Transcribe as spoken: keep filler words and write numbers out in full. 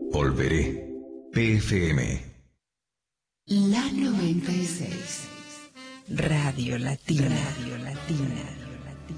Volveré. P F M. La noventa y seis. Radio Latina. Radio Latina.